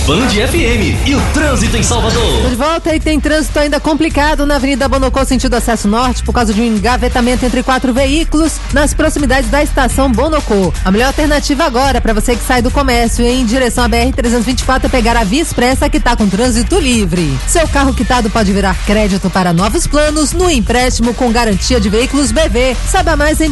Band FM e o trânsito em Salvador. Tô de volta e tem trânsito ainda complicado na Avenida Bonocô, sentido acesso norte, por causa de um engavetamento entre 4 veículos nas proximidades da estação Bonocô. A melhor alternativa agora para você que sai do comércio em direção à BR-324 é pegar a Via Expressa, que tá com trânsito livre. Seu carro quitado pode virar crédito para novos planos no empréstimo com garantia de veículos BV. Saiba mais em